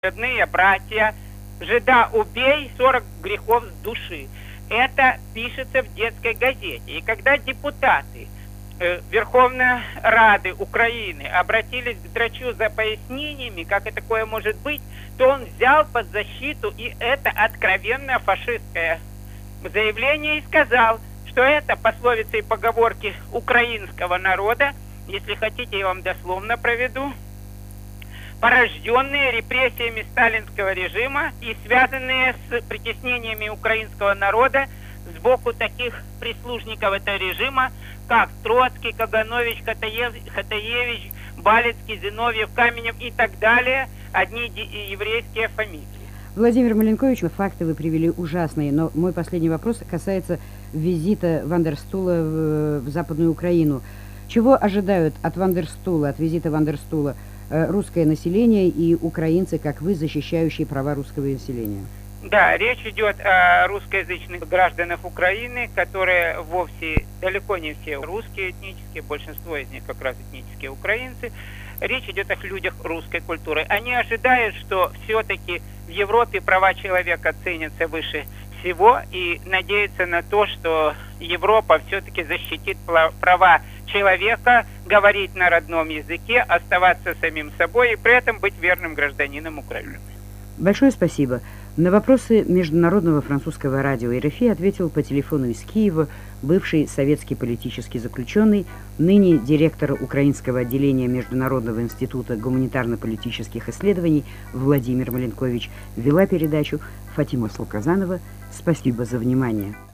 Родные братья, жида убей, 40 грехов с души. Это пишется в детской газете. И когда депутаты Верховной Рады Украины обратились к Драчу за пояснениями, как это такое может быть, то он взял под защиту и это откровенно фашистское заявление и сказал, что это пословицы и поговорки украинского народа, если хотите, я вам дословно проведу, порожденные репрессиями сталинского режима и связанные с притеснениями украинского народа сбоку таких прислужников этого режима, как Троцкий, Каганович, Хатаевич, Балицкий, Зиновьев, Каменев и так далее, одни еврейские фамилии. Владимир Маленкович, факты вы привели ужасные, но мой последний вопрос касается визита Вандерстула в Западную Украину. Чего ожидают от Вандерстула, от визита Вандерстула русское население и украинцы, как вы, защищающие права русского населения? Да, речь идет о русскоязычных гражданах Украины, которые вовсе далеко не все русские этнические, большинство из них как раз этнические украинцы. Речь идет о людях русской культуры. Они ожидают, что все-таки в Европе права человека ценятся выше всего и надеются на то, что Европа все-таки защитит права человека, говорить на родном языке, оставаться самим собой и при этом быть верным гражданином Украины. Большое спасибо. На вопросы Международного французского радио РФИ ответил по телефону из Киева бывший советский политический заключенный, ныне директор Украинского отделения Международного института гуманитарно-политических исследований Владимир Маленкович. Вела передачу Фатима Слуказанова. Спасибо за внимание.